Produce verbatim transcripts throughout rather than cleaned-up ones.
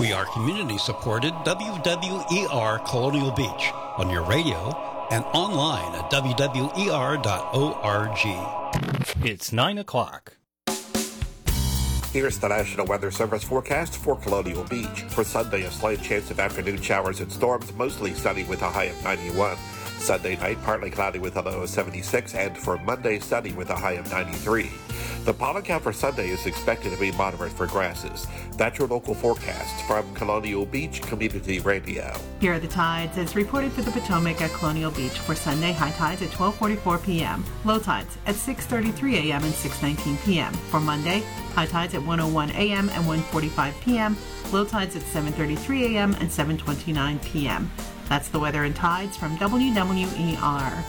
We are community-supported W W E R Colonial Beach on your radio and online at w w e r dot org. It's nine o'clock. Here's the National Weather Service forecast for Colonial Beach. For Sunday, a slight chance of afternoon showers and storms, mostly sunny with a high of ninety-one. Sunday night, partly cloudy with a low of seventy-six, and for Monday, sunny with a high of ninety-three. The pollen count for Sunday is expected to be moderate for grasses. That's your local forecast from Colonial Beach Community Radio. Here are the tides as reported for the Potomac at Colonial Beach for Sunday. High tides at twelve forty-four p.m. Low tides at six thirty-three a.m. and six nineteen p.m. For Monday, high tides at one oh one a.m. and one forty-five p.m. Low tides at seven thirty-three a.m. and seven twenty-nine p.m. That's the weather and tides from W W E R.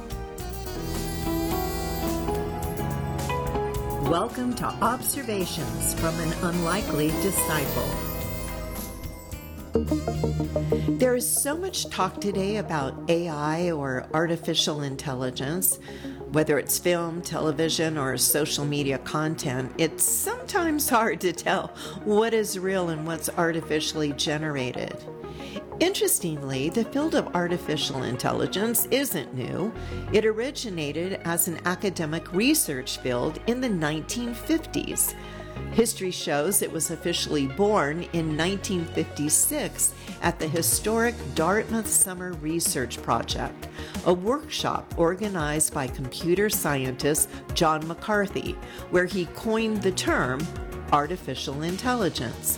Welcome to Observations from an Unlikely Disciple. There is so much talk today about A I or artificial intelligence. Whether it's film, television, or social media content, it's sometimes hard to tell what is real and what's artificially generated. Interestingly, the field of artificial intelligence isn't new. It originated as an academic research field in the nineteen fifties. History shows it was officially born in nineteen fifty-six at the historic Dartmouth Summer Research Project, a workshop organized by computer scientist John McCarthy, where he coined the term artificial intelligence.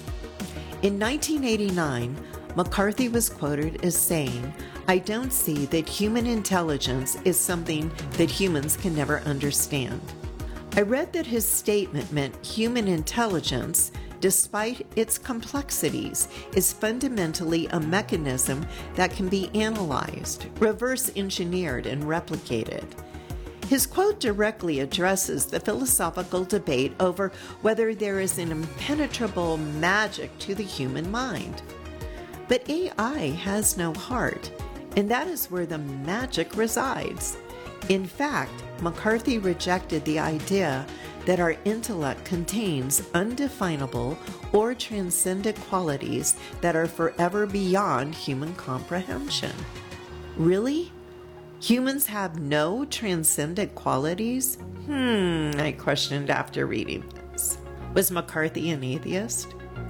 In nineteen eighty-nine, McCarthy was quoted as saying, "I don't see that human intelligence is something that humans can never understand." I read that his statement meant human intelligence, despite its complexities, is fundamentally a mechanism that can be analyzed, reverse engineered, and replicated. His quote directly addresses the philosophical debate over whether there is an impenetrable magic to the human mind. But A I has no heart, and that is where the magic resides. In fact, McCarthy rejected the idea that our intellect contains undefinable or transcendent qualities that are forever beyond human comprehension. Really? Humans have no transcendent qualities? Hmm, I questioned after reading this. Was McCarthy an atheist?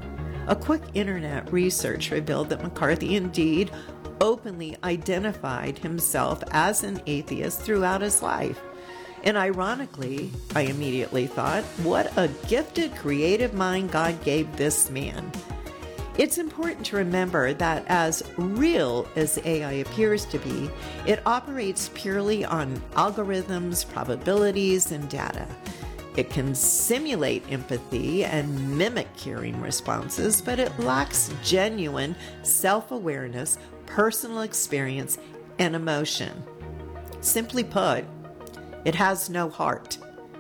A quick internet research revealed that McCarthy indeed openly identified himself as an atheist throughout his life. And ironically, I immediately thought, what a gifted creative mind God gave this man. It's important to remember that as real as A I appears to be, it operates purely on algorithms, probabilities, and data. It can simulate empathy and mimic caring responses, but it lacks genuine self-awareness, personal experience, and emotion. Simply put, it has no heart.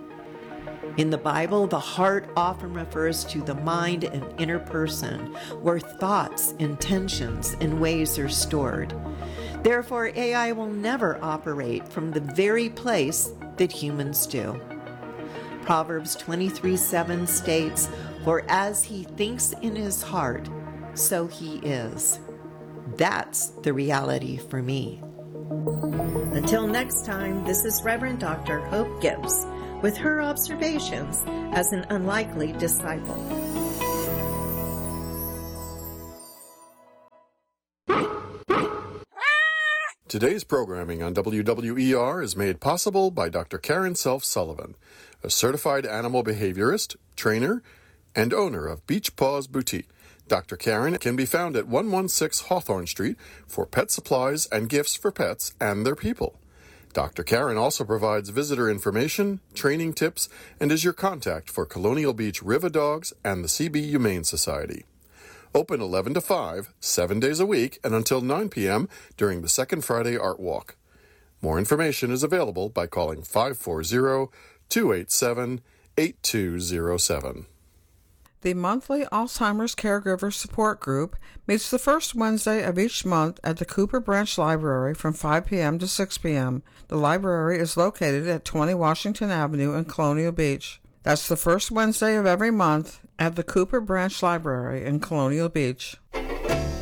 In the Bible, the heart often refers to the mind and inner person, where thoughts, intentions, and ways are stored. Therefore, A I will never operate from the very place that humans do. Proverbs twenty-three seven states, "For as he thinks in his heart, so he is." That's the reality for me. Until next time, this is Reverend Doctor Hope Gibbs with her observations as an unlikely disciple. Today's programming on W W E R is made possible by Doctor Karen Self Sullivan, a certified animal behaviorist, trainer, and owner of Beach Paws Boutique. Doctor Karen can be found at one sixteen Hawthorne Street for pet supplies and gifts for pets and their people. Doctor Karen also provides visitor information, training tips, and is your contact for Colonial Beach River Dogs and the C B Humane Society. Open eleven to five, seven days a week, and until nine p.m. during the Second Friday Art Walk. More information is available by calling five four zero, two eight seven, eight two zero seven. The monthly Alzheimer's Caregiver Support Group meets the first Wednesday of each month at the Cooper Branch Library from five p.m. to six p.m. The library is located at twenty Washington Avenue in Colonial Beach. That's the first Wednesday of every month at the Cooper Branch Library in Colonial Beach.